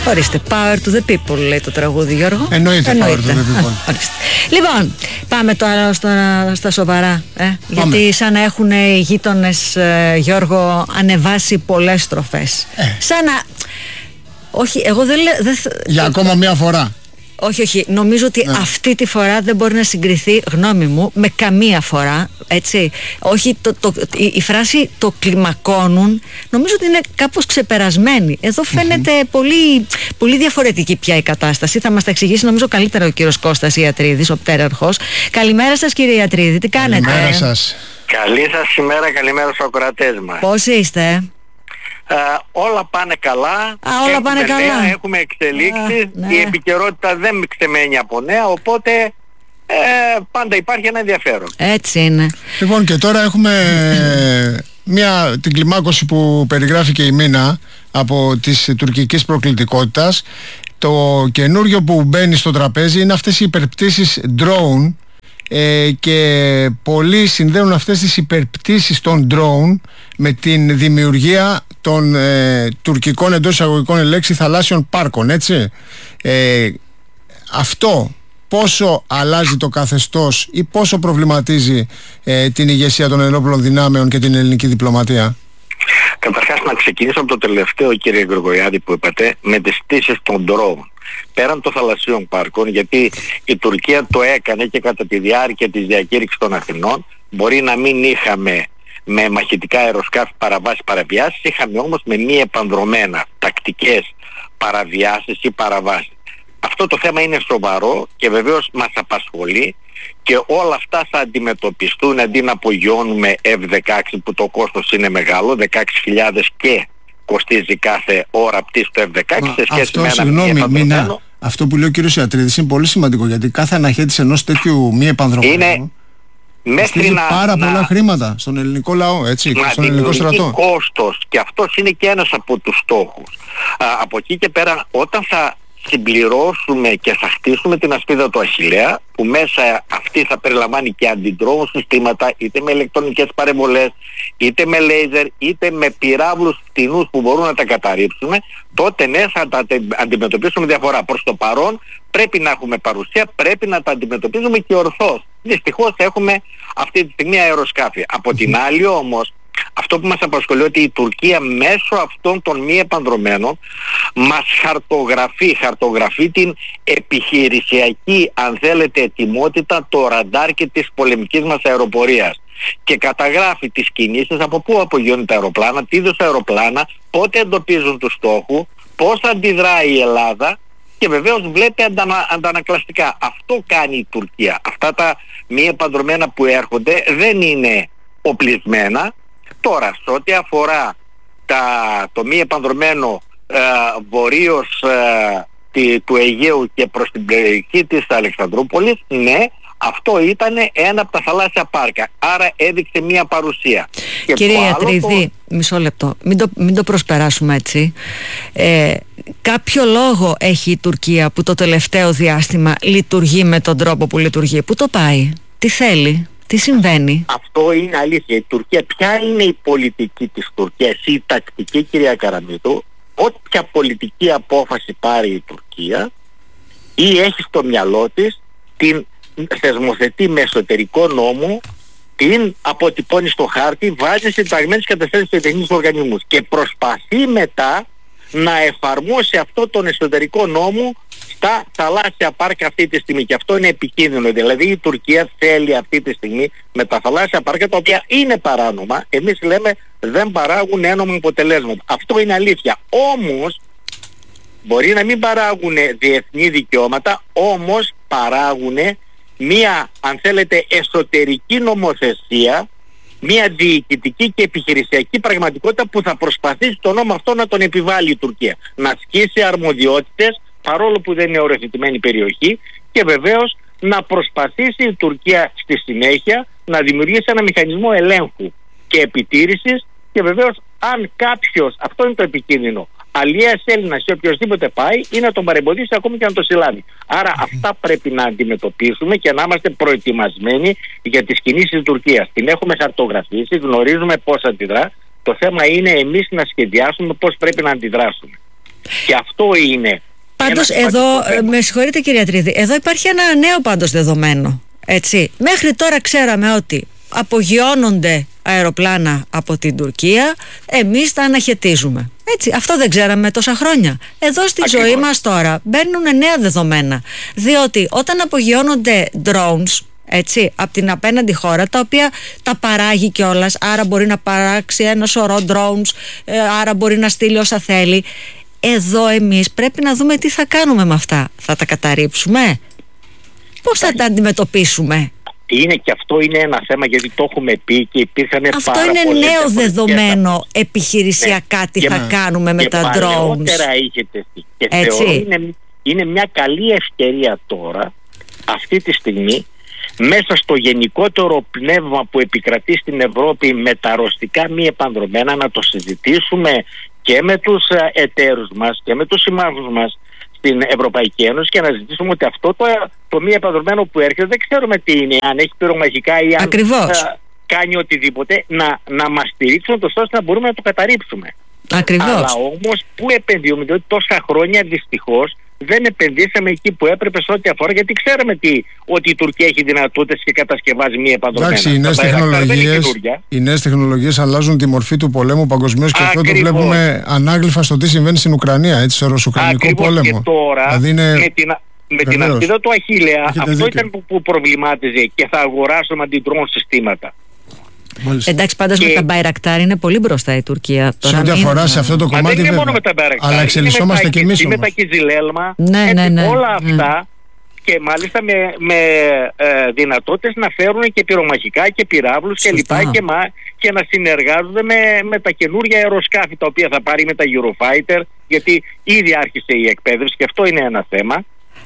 Ορίστε, Power to the people λέει το τραγούδι, Γιώργο. Εννοείται. Power to the people. Λοιπόν, πάμε τώρα στα σοβαρά. Γιατί σαν να έχουν οι γείτονες, Γιώργο, ανεβάσει πολλές στροφές. Σαν να... Όχι, εγώ δεν λέω... Για ακόμα μια φορά. Όχι, νομίζω ότι αυτή τη φορά δεν μπορεί να συγκριθεί, γνώμη μου, με καμία φορά, έτσι. Όχι, η φράση «το κλιμακώνουν» νομίζω ότι είναι κάπως ξεπερασμένη. Εδώ φαίνεται πολύ, πολύ διαφορετική πια η κατάσταση. Θα μας τα εξηγήσει νομίζω καλύτερα ο κύριος Κώστας Ιατρίδης, ο πτέραρχος. Καλημέρα σας, κύριε Ιατρίδη, τι κάνετε? Καλημέρα σας. Καλή σας ημέρα, καλημέρα στους ακροατές μας. Πώς είστε? Όλα πάνε καλά. Όλα πάνε καλά. Νέα, έχουμε εξελίξεις. Ναι. Η επικαιρότητα δεν ξεμένει από νέα, οπότε πάντα υπάρχει ένα ενδιαφέρον. Έτσι είναι. Λοιπόν, και τώρα έχουμε την κλιμάκωση που περιγράφει και η Μίνα από της τουρκικής προκλητικότητας. Το καινούριο που μπαίνει στο τραπέζι είναι αυτές οι υπερπτήσεις drone, και πολλοί συνδέουν αυτές τις υπερπτήσεις των drone με την δημιουργία των τουρκικών εντός εισαγωγικών λέξη θαλάσσιων πάρκων, έτσι. Αυτό πόσο αλλάζει το καθεστώς ή πόσο προβληματίζει την ηγεσία των ενόπλων δυνάμεων και την ελληνική διπλωματία? Καταρχάς να ξεκινήσω από το τελευταίο, κύριε Γρηγοριάδη, που είπατε, με τις πτήσεις των drone πέραν των θαλασσίων πάρκων, γιατί η Τουρκία το έκανε και κατά τη διάρκεια της διακήρυξης των Αθηνών. Μπορεί να μην είχαμε με μαχητικά αεροσκάφη παραβιάσεις, είχαμε όμως με μη επανδρομένα τακτικές παραβιάσεις ή παραβάσεις. Αυτό το θέμα είναι σοβαρό και βεβαίως μας απασχολεί, και όλα αυτά θα αντιμετωπιστούν αντί να απογειώνουμε F-16 που το κόστος είναι μεγάλο, 16.000 και κοστίζει κάθε ώρα πτήση το F-16 σε σχέση με ένα μη επανδρομένο. Αυτό που λέει ο κύριος Ιατρίδης είναι πολύ σημαντικό, γιατί κάθε αναχέτηση ενός τέτοιου μη επανδρομένου κοστίζει πάρα πολλά χρήματα στον ελληνικό λαό, έτσι, και στον ελληνικό στρατό. Κόστος, και αυτός είναι και ένας από τους στόχους. Από εκεί και πέρα, όταν θα συμπληρώσουμε και θα χτίσουμε την ασπίδα του Αχιλλέα, που μέσα αυτή θα περιλαμβάνει και αντιντρόουν συστήματα, είτε με ηλεκτρονικές παρεμβολές, είτε με λέιζερ, είτε με πυράβλους φτηνούς που μπορούν να τα καταρρύψουμε, τότε ναι, θα τα αντιμετωπίσουμε διαφορά. Προς το παρόν πρέπει να έχουμε παρουσία, πρέπει να τα αντιμετωπίζουμε και ορθώς. Δυστυχώς έχουμε αυτή τη στιγμή αεροσκάφη. Από την άλλη όμως, αυτό που μας απασχολεί, ότι η Τουρκία μέσω αυτών των μη επανδρομένων μας χαρτογραφεί την επιχειρησιακή, αν θέλετε, ετοιμότητα, το ραντάρ και της πολεμικής μας αεροπορίας, και καταγράφει τις κινήσεις, από πού απογειώνουν τα αεροπλάνα, τι είδους αεροπλάνα, πότε εντοπίζουν τους στόχους, πώς αντιδράει η Ελλάδα, και βεβαίως βλέπει αντανακλαστικά. Αυτό κάνει η Τουρκία. Αυτά τα μη επανδρομένα που έρχονται δεν είναι οπλισμένα. Τώρα, σε ό,τι αφορά το μη επανδρομένο βορείως του Αιγαίου και προς την περιοχή της Αλεξανδρούπολης, ναι, αυτό ήταν ένα από τα θαλάσσια πάρκα. Άρα έδειξε μια παρουσία. Κύριε Ιατρίδη, μισό λεπτό, μην το προσπεράσουμε έτσι. Κάποιο λόγο έχει η Τουρκία που το τελευταίο διάστημα λειτουργεί με τον τρόπο που λειτουργεί? Πού το πάει? Τι θέλει? Τι συμβαίνει? Αυτό είναι αλήθεια. Η Τουρκία, ποια είναι η πολιτική της Τουρκίας, η τακτική, κυρία Καραμήτου? Όποια πολιτική απόφαση πάρει η Τουρκία, ή έχει στο μυαλό της, την θεσμοθετεί με εσωτερικό νόμο, την αποτυπώνει στο χάρτη, βάζει σε ταγμένες καταστάσεις σε τεχνικούς οργανισμούς και προσπαθεί μετά να εφαρμόσει αυτό τον εσωτερικό νόμο στα θαλάσσια πάρκα αυτή τη στιγμή. Και αυτό είναι επικίνδυνο. Δηλαδή η Τουρκία θέλει αυτή τη στιγμή με τα θαλάσσια πάρκα, τα οποία είναι παράνομα, εμείς λέμε δεν παράγουν ένομα αποτελέσματα. Αυτό είναι αλήθεια. Όμως μπορεί να μην παράγουν διεθνή δικαιώματα, όμως παράγουν μία, αν θέλετε, εσωτερική νομοθεσία, μία διοικητική και επιχειρησιακή πραγματικότητα που θα προσπαθήσει τον νόμο αυτό να τον επιβάλλει η Τουρκία. Να ασκήσει αρμοδιότητες, παρόλο που δεν είναι οριοθετημένη περιοχή, και βεβαίως να προσπαθήσει η Τουρκία στη συνέχεια να δημιουργήσει ένα μηχανισμό ελέγχου και επιτήρησης, και βεβαίως αν κάποιος, αυτό είναι το επικίνδυνο, αλιέας Έλληνας ή οποιοσδήποτε πάει, ή να τον παρεμποδίσει ακόμη και να το συλλάβει. Άρα αυτά πρέπει να αντιμετωπίσουμε και να είμαστε προετοιμασμένοι για τις κινήσεις της Τουρκίας. Την έχουμε χαρτογραφήσει, γνωρίζουμε πώς αντιδρά. Το θέμα είναι εμείς να σχεδιάσουμε πώς πρέπει να αντιδράσουμε. Και αυτό είναι. Πάντως εδώ, με συγχωρείτε κυρία Τρίδη, εδώ υπάρχει ένα νέο πάντως δεδομένο. Έτσι. Μέχρι τώρα ξέραμε ότι απογειώνονται αεροπλάνα από την Τουρκία, εμείς τα αναχαιτίζουμε. Έτσι, αυτό δεν ξέραμε τόσα χρόνια. Εδώ στη ζωή μας τώρα μπαίνουν νέα δεδομένα. Διότι όταν απογειώνονται drones, έτσι, από την απέναντι χώρα, τα οποία τα παράγει κιόλας, άρα μπορεί να παράξει ένα σωρό drones, άρα μπορεί να στείλει όσα θέλει. Εδώ εμείς πρέπει να δούμε τι θα κάνουμε με αυτά. Θα τα καταρρίψουμε? Πώς θα τα αντιμετωπίσουμε? Είναι και αυτό είναι ένα θέμα, γιατί το έχουμε πει και υπήρχαν αυτό πάρα είναι νέο δεδομένο επιχειρησιακά, τι θα κάνουμε με τα drones. Παλαιότερα είχε τεθεί και θεωρώ είναι μια καλή ευκαιρία τώρα, αυτή τη στιγμή, μέσα στο γενικότερο πνεύμα που επικρατεί στην Ευρώπη με τα ρωστικά μη επανδρομένα, να το συζητήσουμε και με τους εταίρους μας και με τους συμμάχους μας στην Ευρωπαϊκή Ένωση και να ζητήσουμε ότι αυτό το μη επανδρομένο που έρχεται δεν ξέρουμε τι είναι, αν έχει πυρομαχικά ή αν κάνει οτιδήποτε, να μας στηρίξουν ώστε να μπορούμε να το καταρρίψουμε. Ακριβώς. Αλλά όμως πού επενδύουμε, διότι τόσα χρόνια δυστυχώς δεν επενδύσαμε εκεί που έπρεπε σε ό,τι αφορά, γιατί ξέραμε ότι η Τουρκία έχει δυνατότητες και κατασκευάζει μη επανδρομένα. Εντάξει, οι νέες τεχνολογίες αλλάζουν τη μορφή του πολέμου παγκοσμίως και αυτό το βλέπουμε ανάγλυφα στο τι συμβαίνει στην Ουκρανία, έτσι, σε ρωσουκρανικό πόλεμο. Και τώρα δηλαδή με την ασπίδα του Αχιλλέα, αυτό ήταν που προβλημάτιζε και θα αγοράσουμε αντιδρόν συστήματα. Μάλιστα. Εντάξει, πάντως με τα Bayraktar είναι πολύ μπροστά η Τουρκία. Σε ό,τι αφορά σε αυτό το κομμάτι, δεν είναι μόνο με τα Bayraktar, αλλά εξελισσόμαστε και εμείς. Με τα Κιζιλέλμα, όλα αυτά, και μάλιστα με δυνατότητες να φέρουν και πυρομαχικά και πυράβλους και λοιπά, και να συνεργάζονται με τα καινούργια αεροσκάφη τα οποία θα πάρει με τα Eurofighter, γιατί ήδη άρχισε η εκπαίδευση και αυτό είναι ένα θέμα.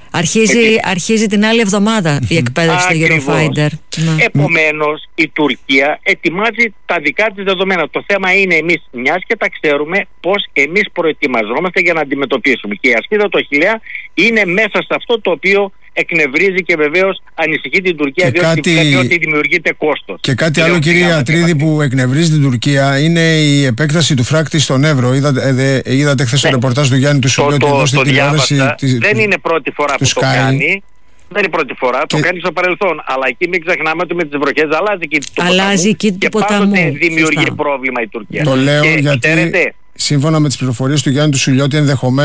Αρχίζει την άλλη εβδομάδα η εκπαίδευση του Eurofighter. Επομένως η Τουρκία ετοιμάζει τα δικά της δεδομένα. Το θέμα είναι εμείς, μιας και τα ξέρουμε, πώς εμείς προετοιμαζόμαστε για να αντιμετωπίσουμε. Και η ασπίδα του Αχιλλέα είναι μέσα σε αυτό το οποίο εκνευρίζει και βεβαίως ανησυχεί την Τουρκία, διότι βλέπει ότι δημιουργείται κόστος. Και κάτι άλλο, κύριε Ατρίδη, που εκνευρίζει την Τουρκία είναι η επέκταση του φράκτη στον Εύρο. Είδατε χθες το ρεπορτάζ του Γιάννη του Σουλιώτη εδώ στην τηλεόραση. Δεν είναι πρώτη φορά που το κάνει. Δεν είναι πρώτη φορά, το κάνει στο παρελθόν. Αλλά εκεί μην ξεχνάμε ότι με τις βροχές αλλάζει εκεί του ποταμού. Και πάντοτε δημιουργεί πρόβλημα η Τουρκία. Το λέω γιατί σύμφωνα με τις πληροφορίες του Γιάννη του Σουλιώτη,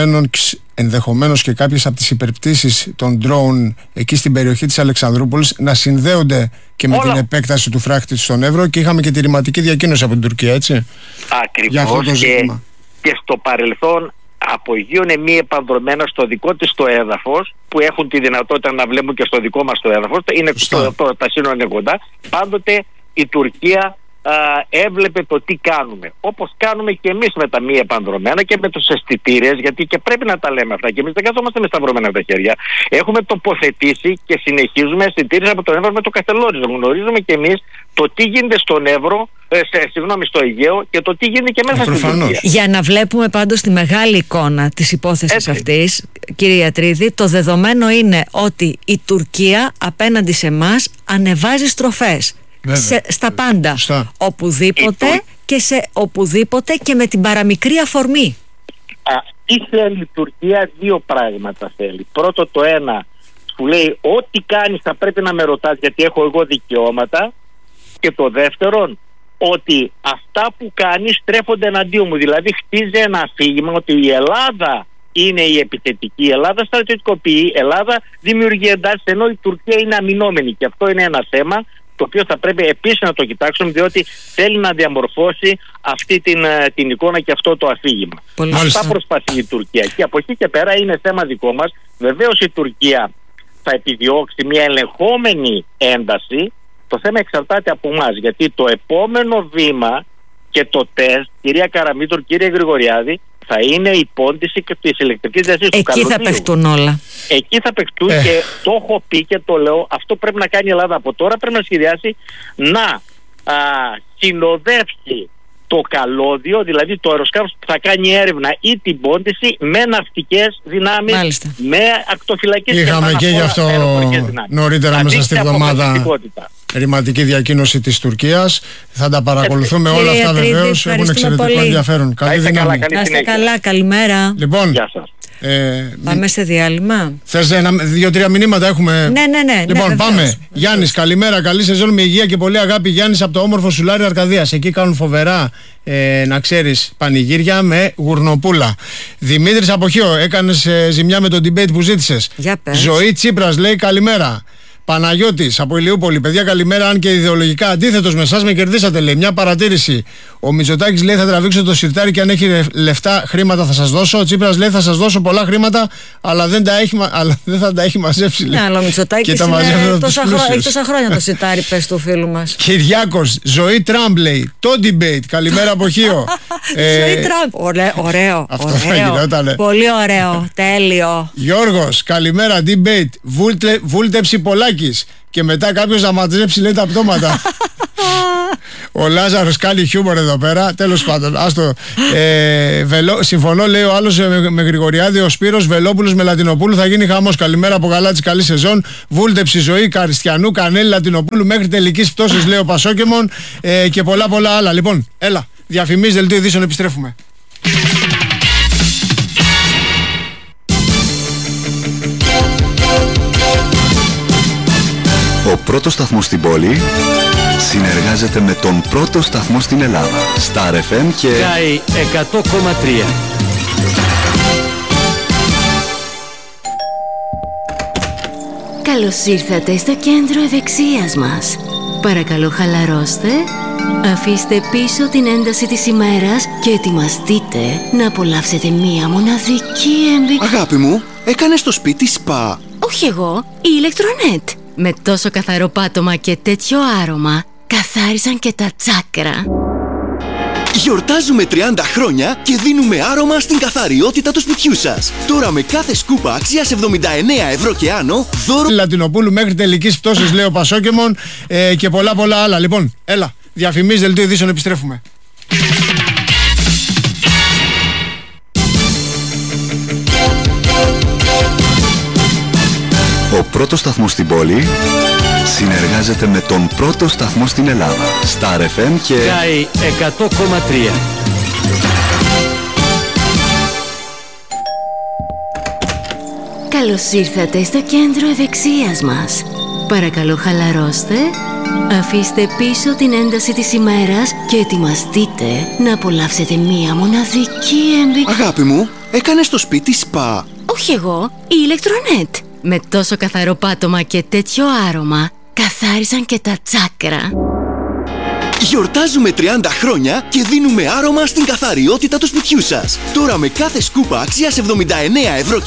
ενδεχομένως και κάποιες από τις υπερπτήσεις των drone εκεί στην περιοχή της Αλεξανδρούπολης να συνδέονται και με την επέκταση του φράκτη στον Εύρο, και είχαμε και τη ρηματική διακοίνωση από την Τουρκία, έτσι. Ακριβώς, και στο παρελθόν απογείωνε μη επανδρομένα στο δικό της το έδαφος, που έχουν τη δυνατότητα να βλέπουν και στο δικό μας το έδαφος, τα σύνορα είναι κοντά. Πάντοτε η Τουρκία έβλεπε το τι κάνουμε, όπως κάνουμε και εμείς με τα μη επανδρομένα και με τους αισθητήρες, γιατί και πρέπει να τα λέμε αυτά, και εμείς δεν καθόμαστε με σταυρωμένα τα χέρια. Έχουμε τοποθετήσει και συνεχίζουμε αισθητήρες από τον Εύρο με το Καστελόριζο. Γνωρίζουμε και εμείς το τι γίνεται στον Εύρο, στο Αιγαίο, και το τι γίνεται και μέσα στην Τουρκία. Για να βλέπουμε πάντως τη μεγάλη εικόνα της υπόθεσης αυτής, κύριε Ατρίδη, το δεδομένο είναι ότι η Τουρκία απέναντι σε εμάς ανεβάζει στροφές. Στα πάντα, οπουδήποτε και με την παραμικρή αφορμή. Τι θέλει η Τουρκία? Δύο πράγματα θέλει. Πρώτο, το ένα, που λέει ό,τι κάνεις θα πρέπει να με ρωτάς γιατί έχω εγώ δικαιώματα, και το δεύτερον, ότι αυτά που κάνεις στρέφονται εναντίον μου. Δηλαδή χτίζει ένα αφήγημα ότι η Ελλάδα είναι η επιθετική, η Ελλάδα στρατιωτικοποιεί, η Ελλάδα δημιουργεί εντάσεις, ενώ η Τουρκία είναι αμυνόμενη. Και αυτό είναι ένα θέμα το οποίο θα πρέπει επίσης να το κοιτάξουμε, διότι θέλει να διαμορφώσει αυτή την εικόνα και αυτό το αφήγημα. Αυτά προσπαθεί η Τουρκία, και από εκεί και πέρα είναι θέμα δικό μας. Βεβαίως η Τουρκία θα επιδιώξει μια ελεγχόμενη ένταση. Το θέμα εξαρτάται από εμάς, γιατί το επόμενο βήμα και το τεστ, κυρία Καραμήτρου, κύριε Γρηγοριάδη, θα είναι η πόντιση και της ηλεκτρικής διασύνης του καλωδίου. Εκεί θα παιχτούν όλα. Εκεί θα παιχτούν και το έχω πει και το λέω, αυτό πρέπει να κάνει η Ελλάδα από τώρα. Πρέπει να σχεδιάσει να συνοδεύσει το καλώδιο, δηλαδή το αεροσκάφος που θα κάνει έρευνα ή την πόντιση, με ναυτικές δυνάμεις, με ακτοφυλακές. Είχαμε και γι' αυτό νωρίτερα μέσα στη εβδομάδα ρηματική διακοίνωση της Τουρκίας. Θα τα παρακολουθούμε όλα αυτά βεβαίως. Έχουν εξαιρετικό ενδιαφέρον. Καλή δύναμη. Να είστε καλά, καλημέρα. Λοιπόν, Γεια σας. Πάμε σε διάλειμμα. Θες 2-3 μηνύματα έχουμε? Ναι. Λοιπόν, ναι, πάμε. Γιάννης, καλημέρα. Καλή σεζόν με υγεία και πολύ αγάπη. Γιάννης από το όμορφο Σουλάρι Αρκαδίας. Εκεί κάνουν φοβερά, να ξέρεις, πανηγύρια με γουρνοπούλα. Δημήτρης από Χίο, έκανες ζημιά με το debate που ζήτησες. Για πες. Ζωή Τσίπρας λέει καλημέρα. Παναγιώτης από Ηλιούπολη, παιδιά καλημέρα. Αν και ιδεολογικά αντίθετος με εσάς, με κερδίσατε, λέει. Μια παρατήρηση. Ο Μητσοτάκης λέει θα τραβήξω το σιρτάρι και αν έχει λεφτά, χρήματα θα σας δώσω. Ο Τσίπρας λέει θα σας δώσω πολλά χρήματα, αλλά δεν θα τα έχει μαζέψει. Ναι, αλλά ο Μητσοτάκης έχει τόσα χρόνια το σιρτάρι, πες του φίλου μας. Κυριάκος, Ζωή Τραμπ λέει. Το debate, καλημέρα από Χίο. Ζωή Τραμπ. Ωραίο. Αυτό θα γινότανε. Πολύ ωραίο. Τέλειο. Γιώργος, καλημέρα, debate. Βούλτεψη Πολάκης. Και μετά κάποιος να μαζέψει, λέει, τα πτώματα. Ο Λάζαρος κάνει χιούμορ εδώ πέρα. Τέλος πάντων, άστο. Συμφωνώ, λέει ο άλλος με Γρηγοριάδη. Ο Σπύρος, Βελόπουλος με Λατινοπούλου. Θα γίνει χαμός. Καλημέρα από Γαλάτσι, καλή σεζόν. Βούλτεψη Ζωή Καριστιανού, Κανέλη Λατινοπούλου μέχρι τελικής πτώσης, λέει ο Πασόκεμον. Και πολλά άλλα. Λοιπόν, έλα. Διαφημίσεις, δελτίο ειδήσεων, επιστρέφουμε. Ο πρώτος σταθμός στην πόλη συνεργάζεται με τον πρώτο σταθμό στην Ελλάδα. Star FM και Sky 100,3. Καλώς ήρθατε στο κέντρο ευεξίας μας. Παρακαλώ χαλαρώστε, αφήστε πίσω την ένταση της ημέρας και ετοιμαστείτε να απολαύσετε μία μοναδική εμπειρία. Αγάπη μου, έκανες στο σπίτι σπα? Όχι εγώ, η Ηλεκτρονέτ. Με τόσο καθαρό πάτωμα και τέτοιο άρωμα, καθάρισαν και τα τσάκρα. Γιορτάζουμε 30 χρόνια και δίνουμε άρωμα στην καθαριότητα του σπιτιού σας. Τώρα με κάθε σκούπα αξίας 79 ευρώ και άνω, δώρο Λατινοπούλου μέχρι τελικής πτώσης, λέει ο Πασόκεμον. Και πολλά άλλα. Λοιπόν, έλα. Διαφημίσεις, δελτίο ειδήσεων, επιστρέφουμε. ο πρώτος σταθμός στην πόλη συνεργάζεται με τον πρώτο σταθμό στην Ελλάδα. Star FM και Sky 100,3. Καλώς ήρθατε στο κέντρο ευεξίας μας. Παρακαλώ χαλαρώστε, αφήστε πίσω την ένταση της ημέρας και ετοιμαστείτε να απολαύσετε μία μοναδική εμπειρία. Αγάπη μου, έκανες στο σπίτι σπα? Όχι εγώ, η Ηλεκτρονέτ. Με τόσο καθαρό πάτωμα και τέτοιο άρωμα, καθάρισαν και τα τσάκρα. Γιορτάζουμε 30 χρόνια και δίνουμε άρωμα στην καθαριότητα του σπιτιού σας. Τώρα με κάθε σκούπα αξίας 79 ευρώ